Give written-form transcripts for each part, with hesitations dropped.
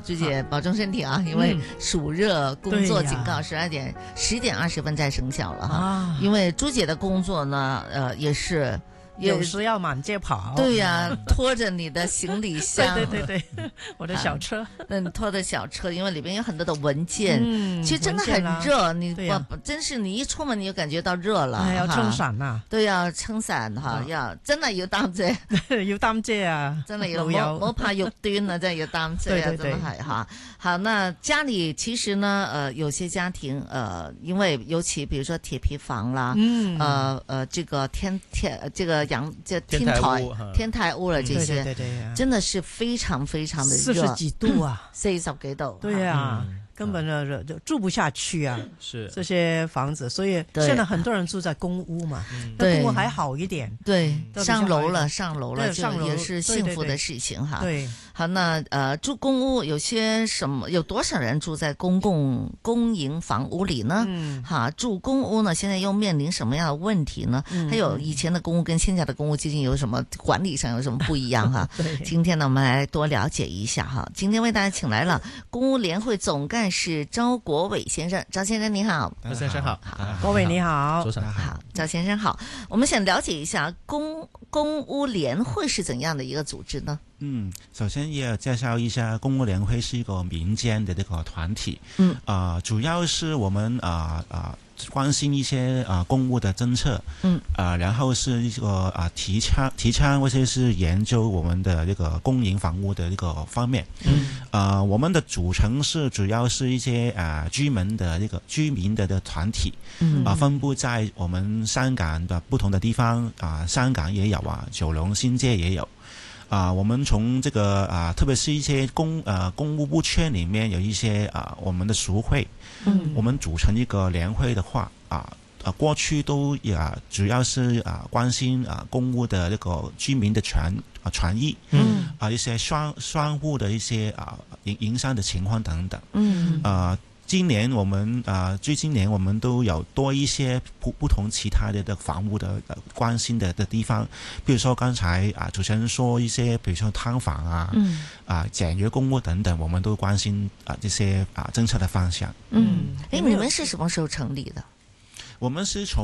朱姐保重身体啊，因为暑热工作警告10点20分再生效了哈。因为朱姐的工作呢，也是。 有时要满街跑， 对呀，拖着你的行李箱， 对，我的小车， 拖着小车，因为里边有很多的文件，其实真的很热，你真是你一出门你就感觉到熱啦， 要撐傘呐， 對啊，撐傘哈，要真係要擔遮， 要擔遮啊， 真係要冇怕肉端啊，真係要擔遮啊，真的係哈。好，那家裡其實呢，有些家庭，因為尤其比如說鐵皮房啦，這個這個天台屋了，這些真的是非常非常的熱 ，40幾度啊 ，40幾度， 對啊，根本就住不下去啊， 是這些房子，所以現在很多人住在公屋嘛，那公屋還好一點， 對，上樓了，就也是幸福的事情哈。 對， 好，那住公屋有多少人住在公營房屋裡呢？住公屋呢，現在又面臨什麼樣的問題呢？還有以前的公屋跟現在的公屋究竟有什麼管理上有什麼不一樣哈？今天呢，我們來多了解一下哈。今天為大家請來了公屋聯會總幹事周國偉先生，周先生你好。 周先生好， 國偉你好， 早晨好，周先生好。我們想了解一下公屋聯會是怎樣的一個組織呢？ 首先要介紹一下公屋聯會是一個民間的這個團體，主要是我們關心一些公屋的政策，然後是一個提倡或者是研究我們的這個公營房屋的這個方面，我們的組成是主要是一些居民的團體，分佈在我們香港的不同的地方，香港也有九龍新界也有。我們從這個特別是一些公務圈裏面有一些我們的屬會，我們組成一個聯會的話，過去都主要是關心公屋的這個居民的權益，一些商戶的一些營商的情況等等，今年我們都有多一些不同其他的房屋的關心的地方，比如說剛才主持人說一些，比如說劏房簡約公屋等等，我們都關心這些政策的方向。 你們是什麼時候成立的？ 我們是從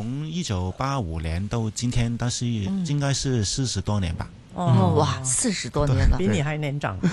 1985年到今天，但是應該是40多年吧。 哇，40多年了， 比你還年長。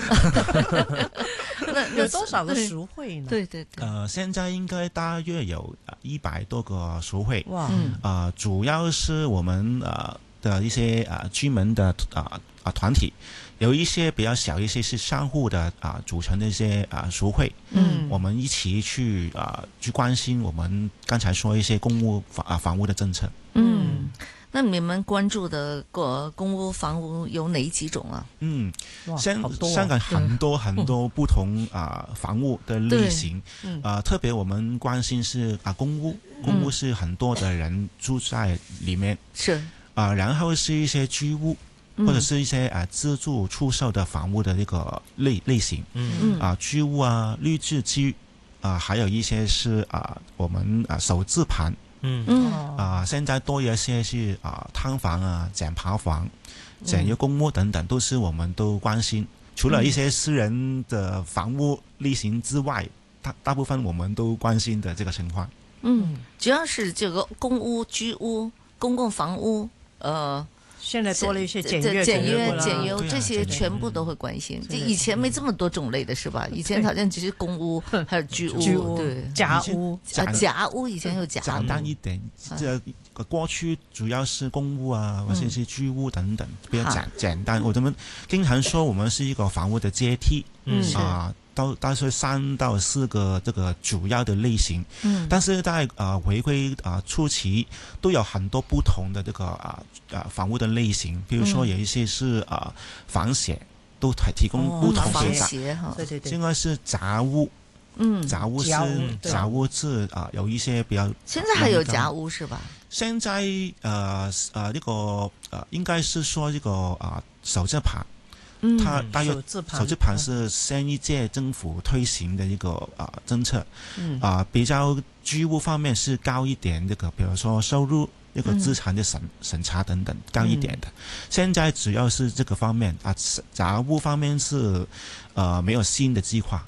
有多少個屬會呢？ 對， 現在應該大約有100多個屬會。 哇， 主要是我們的一些居民的團體，有一些比較小一些是商戶的組成的一些屬會。我們一起去關心我們剛才說一些公屋房屋的政策。 那你們關注的公屋房屋有哪幾種啊？ 香港很多不同房屋的類型，特別我們關心是公屋是很多的人住在裡面， 是然後是一些居屋，或者是一些自住出售的房屋的這個類型，居屋綠置居，還有一些是我們首置盤。現在多一些是劏房簡刨房、簡約公屋等等，都是我們都關心。除了一些私人的房屋類型之外，大部分我們都關心的這個情況。 主要是這個公屋、居屋、公共房屋， 現在多了一些簡約， 這些全部都會關心。以前沒這麼多種類的是吧？以前好像只是公屋，還有居屋，對， 夾屋， 以前有夾屋。 簡單一點，過去主要是公屋或者是居屋等等，比較簡單。我們經常說我們是一個房屋的階梯，大概3到4個這個主要的類型，但是在回歸初期都有很多不同的這個房屋的類型，比如說有一些是房協，都提供不同的應該是雜屋，雜屋是有一些比較。 現在還有雜屋是吧？ 現在這個應該是說這個首置盤。它大約首置盤是新一屆政府推行的一個政策，比較居屋方面是高一點，這個比如說收入、這個資產的審查等等高一點的。現在主要是這個方面雜屋方面是沒有新的計劃。